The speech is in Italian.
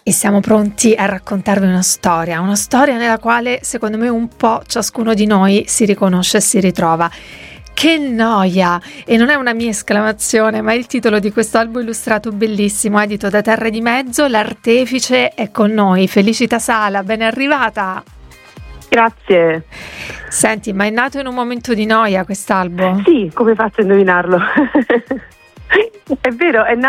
E siamo pronti a raccontarvi una storia nella quale secondo me un po' ciascuno di noi si riconosce e si ritrova. Che noia! E non è una mia esclamazione, ma è il titolo di questo albo illustrato bellissimo, edito da Terre di Mezzo. L'artefice è con noi, Felicita Sala, ben arrivata! Grazie. Senti, ma è nato in un momento di noia quest'albo? Sì, come faccio a indovinarlo? È vero, è nato